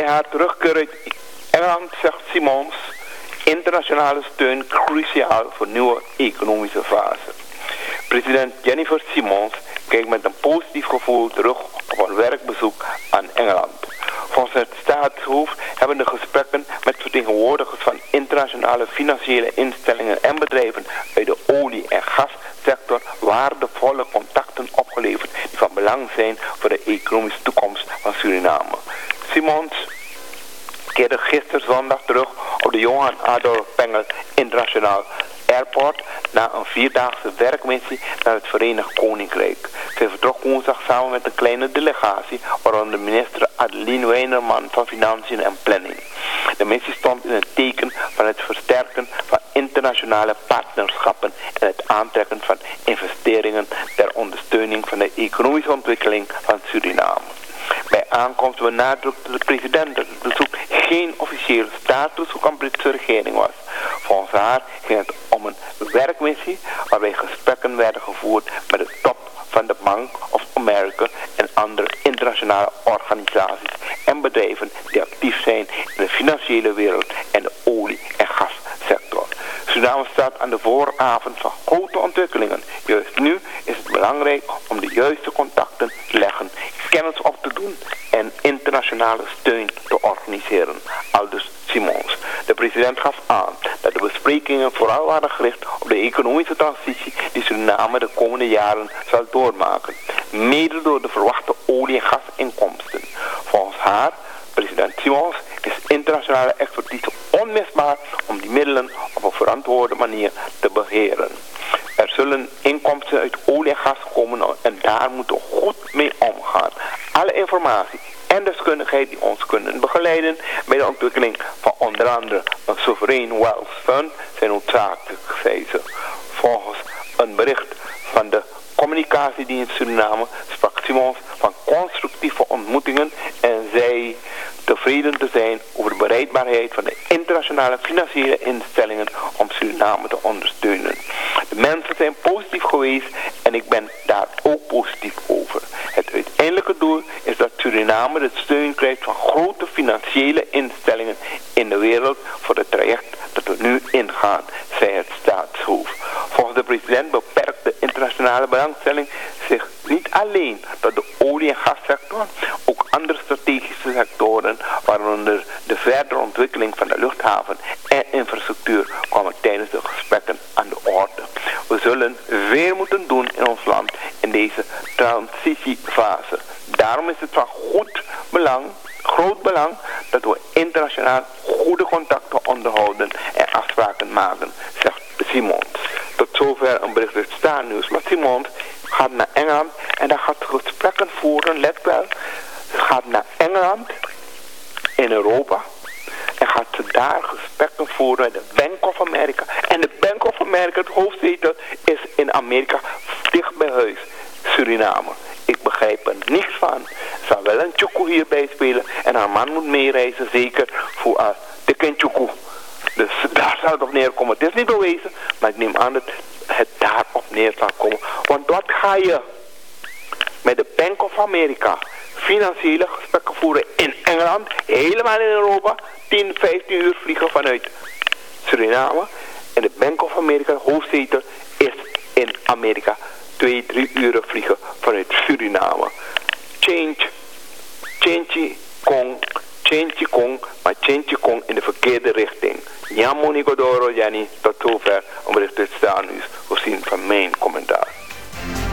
Bij haar terugkeer uit Engeland zegt Simons: internationale steun cruciaal voor nieuwe economische fase. President Jennifer Simons kijkt met een positief gevoel terug op een werkbezoek aan Engeland. Volgens het staatshoofd hebben de gesprekken met vertegenwoordigers van internationale financiële instellingen en bedrijven uit de olie- en gassector waardevolle contacten opgeleverd die van belang zijn voor de economische toekomst van Suriname. Simons keerde gisteren zondag terug op de Johan Adolf Pengel Internationaal Airport na een 4-daagse werkmissie naar het Verenigd Koninkrijk. Zij vertrok woensdag samen met een kleine delegatie, waaronder minister Adeline Weinerman van Financiën en Planning. De missie stond in het teken van het versterken van internationale partnerschappen en het aantrekken van investeringen ter ondersteuning van de economische ontwikkeling van Suriname. Bij aankomst benadrukte de president dat het bezoek geen officieel staatsbezoek aan de Britse regering was. Volgens haar ging het om een werkmissie waarbij gesprekken werden gevoerd met de top van de Bank of America en andere internationale organisaties en bedrijven die actief zijn in de financiële wereld en de olie- en gassector. Suriname staat aan de vooravond van grote ontwikkelingen. Juist nu is het belangrijk om de juiste contacten te leggen, kennis op te doen en internationale steun te organiseren. Aldus Simons. De president gaf aan dat de besprekingen vooral waren gericht op de economische transitie die Suriname de komende jaren zal doormaken, mede door de verwachte olie- en gasinkomsten. Volgens haar, president Simons, is internationale expertise onmisbaar om die middelen op een verantwoorde manier te beheren. Er zullen inkomsten uit olie en gas komen en daar moeten we goed mee omgaan. Alle informatie en deskundigheid die ons kunnen begeleiden bij de ontwikkeling van onder andere een sovereign wealth fund zijn noodzakelijk, zei ze. Volgens een bericht van de communicatiedienst Suriname sprak Simons van constructieve ontmoetingen en zei tevreden te zijn over de bereidbaarheid van de internationale financiële instellingen om Suriname te ondersteunen. De mensen zijn positief geweest en ik ben daar ook positief over. Het uiteindelijke doel is dat Suriname de steun krijgt van grote financiële instellingen in de wereld voor het traject dat we nu ingaan, zei het staatshoofd. Volgens de president beperkt de internationale belangstelling zich niet alleen tot de olie- en gassector, ook andere strategische sectoren, waaronder de verdere ontwikkeling van de luchthaven en infrastructuur, kwamen tijdens de gesprekken aan de orde. We zullen weer moeten doen in ons land in deze transitiefase. Daarom is het van groot belang dat we internationaal goede contacten onderhouden en afspraken maken, zegt Simons. Tot zover een bericht uit Staannieuws. Maar Simons gaat naar Engeland en daar gaat gesprekken voeren, let wel. Ze gaat naar Engeland in Europa en gaat ze daar gesprekken voeren met de Bank of America. En de Bank of America, het hoofdzetel, is in Amerika dicht bij huis, Suriname. Ik begrijp er niks van. Er zal wel een tjoekoe hierbij spelen en haar man moet meereizen, zeker voor de kindtjoekoe. Dus daar zal het op neerkomen. Het is niet bewezen, maar ik neem aan dat het daarop neer zal komen. Want wat ga je met de Bank of America financiële gesprekken voeren in Engeland, helemaal in Europa, 10, 15 uur vliegen vanuit Suriname. En de Bank of America, hoofdzetel, is in Amerika 2, 3 uur vliegen vanuit Suriname. Change Kong in de verkeerde richting. Jamoni Godoro, Jannie, tot zover een bericht uit Staannieuws, voorzien van mijn commentaar.